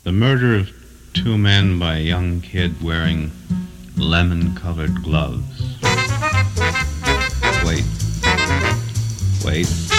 The murder of two men by a young kid wearing lemon-colored gloves. Wait.